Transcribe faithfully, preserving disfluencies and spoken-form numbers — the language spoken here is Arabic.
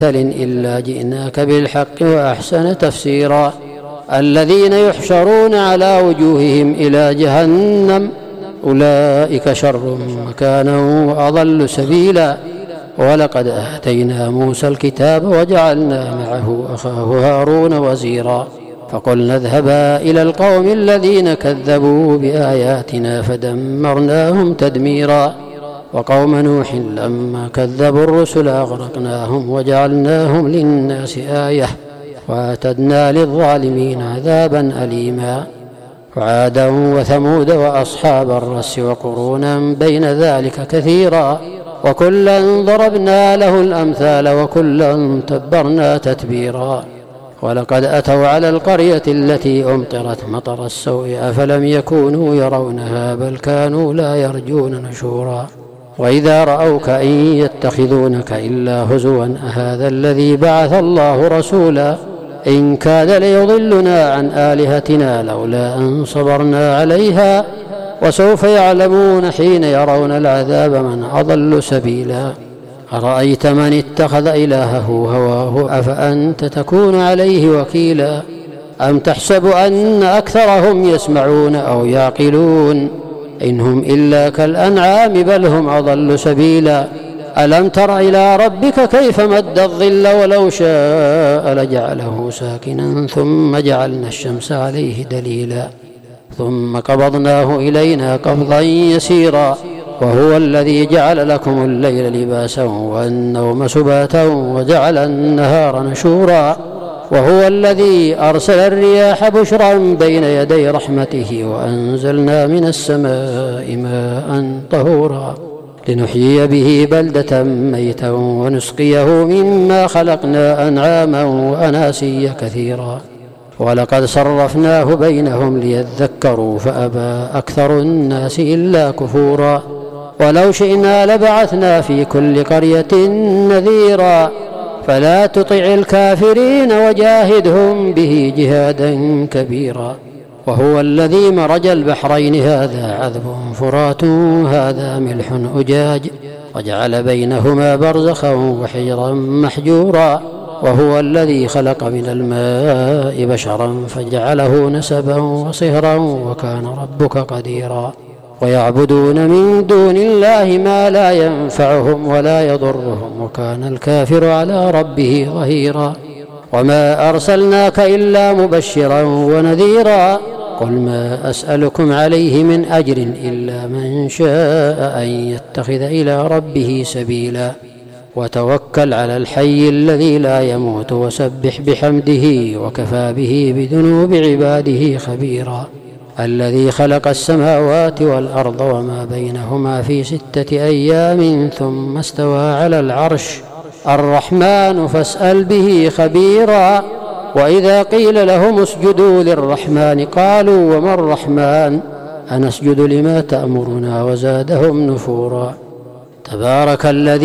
إلا جئناك بالحق وأحسن تفسيرا. الذين يحشرون على وجوههم إلى جهنم أولئك شر مكانا وأضل سبيلا. ولقد آتينا موسى الكتاب وجعلنا معه أخاه هارون وزيرا فقلنا اذهبا إلى القوم الذين كذبوا بآياتنا فدمرناهم تدميرا. وقوم نوح لما كذبوا الرسل أغرقناهم وجعلناهم للناس آية وأعتدنا للظالمين عذابا أليما. وعادا وثمود وأصحاب الرس وقرونا بين ذلك كثيرا وكلا ضربنا له الأمثال وكلا تبرنا تتبيرا. ولقد أتوا على القرية التي أمطرت مطر السوء أفلم يكونوا يرونها بل كانوا لا يرجون نشورا. وإذا رأوك إن يتخذونك إلا هزوا أهذا الذي بعث الله رسولا إن كاد ليضلنا عن آلهتنا لولا أن صبرنا عليها وسوف يعلمون حين يرون العذاب من أضل سبيلا. أرأيت من اتخذ إلهه هواه أفأنت تكون عليه وكيلا أم تحسب أن أكثرهم يسمعون أو يعقلون إن هم إلا كالأنعام بل هم أضل سبيلا. ألم تر إلى ربك كيف مد الظل ولو شاء لجعله ساكنا ثم جعلنا الشمس عليه دليلا ثم قبضناه إلينا قبضا يسيرا. وهو الذي جعل لكم الليل لباسا والنوم سباتا وجعل النهار نشورا. وهو الذي أرسل الرياح بشرا بين يدي رحمته وأنزلنا من السماء ماء طهورا لنحيي به بلدة ميتا ونسقيه مما خلقنا أنعاما وأناسيا كثيرا. ولقد صرفناه بينهم ليذكروا فأبى أكثر الناس إلا كفورا. ولو شئنا لبعثنا في كل قرية نذيرا فلا تطع الكافرين وجاهدهم به جهادا كبيرا. وهو الذي مرج البحرين هذا عذب فرات هذا ملح أجاج وجعل بينهما برزخا وحجرا محجورا. وهو الذي خلق من الماء بشرا فجعله نسبا وصهرا وكان ربك قديرا. ويعبدون من دون الله ما لا ينفعهم ولا يضرهم وكان الكافر على ربه ظهيرا. وما أرسلناك إلا مبشرا ونذيرا قل ما أسألكم عليه من أجر إلا من شاء أن يتخذ إلى ربه سبيلا. وتوكل على الحي الذي لا يموت وسبح بحمده وكفى به بذنوب عباده خبيرا. الذي خلق السماوات والأرض وما بينهما في ستة أيام ثم استوى على العرش الرحمن فاسأل به خبيرا. وإذا قيل لهم اسجدوا للرحمن قالوا وما الرحمن أنسجد لما تأمرنا وزادهم نفورا. تبارك الذي